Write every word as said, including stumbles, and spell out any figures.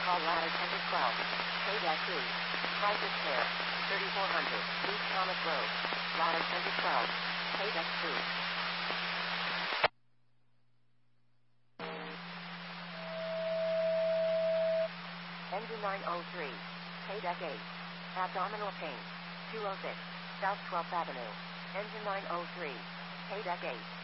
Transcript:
Call ladder ten to twelve. Pay deck two. Price is fair. thirty-four hundred. East Thomas Road. Ladder ten to twelve. Pay deck two. Engine nine oh three. Pay deck eight. Abdominal pain. two oh six. South twelfth Avenue. Engine nine oh three. Pay deck eight.